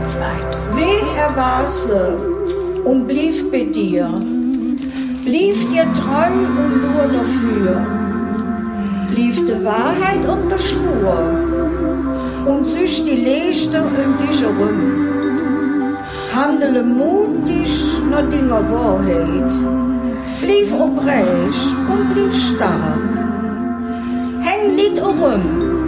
Wen er war sie und blieb bei dir, blieb dir treu und nur dafür, blieb die Wahrheit und der Spur und süß die Lichter um dich herum. Handele mutig nach deiner Wahrheit, blieb oprecht und blieb stark. Häng nicht herum